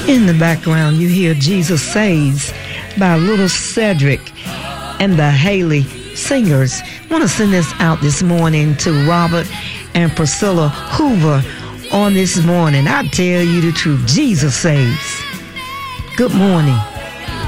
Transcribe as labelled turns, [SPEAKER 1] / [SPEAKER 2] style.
[SPEAKER 1] In the background, you hear Jesus Saves by Little Cedric and the Haley Singers. I want to send this out this morning to Robert and Priscilla Hoover on this morning. I tell you the truth, Jesus saves. Good morning.